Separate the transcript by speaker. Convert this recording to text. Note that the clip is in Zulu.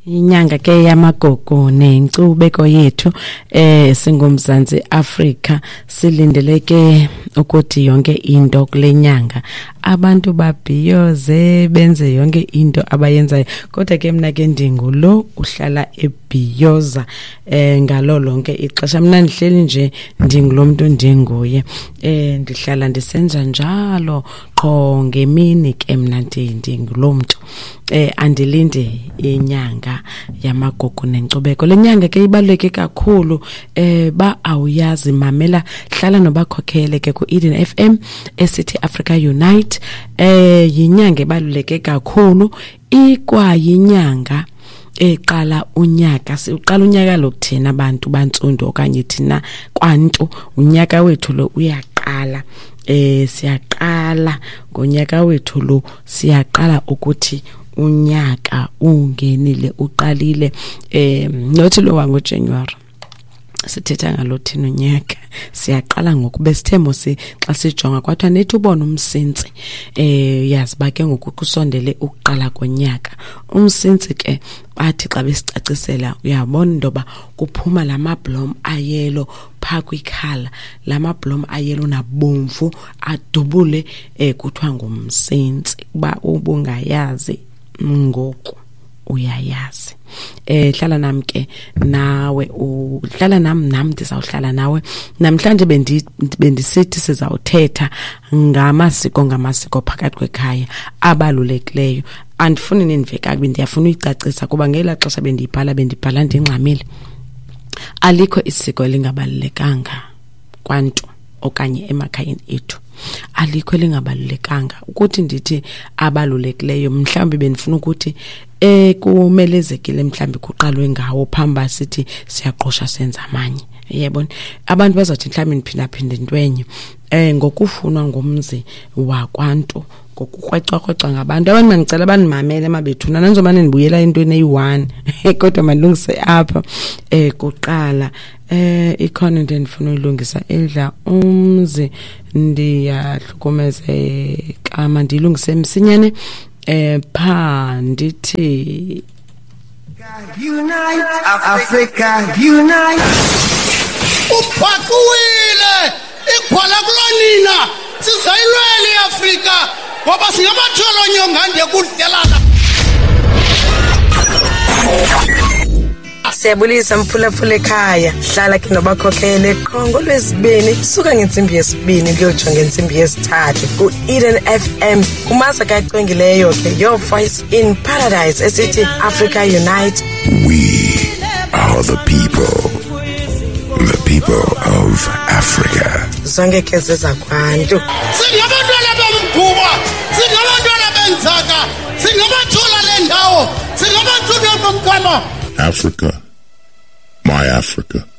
Speaker 1: Inyanga ke yamagogo nenkcubeko yethu singumzansi Afrika silindeleke ukuthi yonke into kulenyanga abantu babhiyoze benze yonke into abayenzayo kodwa ke mina ke ndingulo uhlala ebhiyoza ngalo lonke ixesha mina ndihleli nje ndingulomuntu ndinguye ndihlala ndisenza njalo qho ngemini ke mina ndingulomuntu andilinde inyanga yamagogo nenkcubeko lenyanga ke ibaluleke kakhulu ba awuyazi mamela hlala nobakhokhele ke ku Eden FM esithi Africa Unite yinyanga ebaluleke kakhulu ikwayinyanga eqala unyaka siqala unyaka lokuthina abantu bantsundu okanye thina kwantu unyaka wethu lo uyaqala siyaqala ngonyaka wethu lo siyaqala ukuthi unyaka ungenile uqalile nothi lo wango January sithetha ngalothina unyaka siyaqala ngokube sithemo xa sijonga kwathi nethi ubona umsinsi yazi ba ke ngokusondele ukuqala konyaka umsinsi ke bathi xa besicacisela uyabona indoba kuphuma lamablom ayelo pha kwikhala lamablom ayelo nabomvu adubule kuthiwa ngumsinsi kuba ubungayazi ngoku uyayazi hlala nami ke nawe uhlala nami ndizawuhlala nawe namhlanje bendisithi sizawuthetha ngamasiko phakathi kwekhaya abalulekileyo andifuni niniveka ndiyafuna uyicacisa kuba ngela xesha bendibhala ndingxamile alikho isiko elingabalulekanga kwantu okanye emakhayeni ethu alikho lingabalulekanga ukuthi ndithi abalulekileyo mhlawumbe benifuna ukuthi kumelezekile mhlawumbe kuqalwe ngawo phamba sithi siyaqosha senza amanye yebona abantu bazothi mhlawumbe niphinda intwenye ngokufunwa ngomzi wakwantu ngokukrwecwa ngabantu abantu mangicela banimamele mabethuna nanizomane nibuyela intweni eyi1 kodwa malungise apha kuqala ikhona into endifuna uyilungisa edla umzi ndiyahlukumezeka mandilungise msinyane pha ndithi
Speaker 2: Unite Africa unite
Speaker 3: uphakuwile ikhwala kulonina sizayilwela iAfrika ngoba singamatholonyo ngande kudlelana
Speaker 4: Siyabulisa mphulaphula ekhaya hlala ke nobakhokhele Kongo lwezibini suka ngensimbi yesibini kuyojonga ngensimbi yesithathu ku Eden FM kumasa kacwengileyo ke your voice in paradise esithi Africa Unite.
Speaker 5: We are the people of Africa.
Speaker 4: Zonke ke zezakwantu
Speaker 3: singabantwana bomkhuba singabantwana benzaka singabathula lendawo singabathula bomkama
Speaker 5: Africa, my Africa.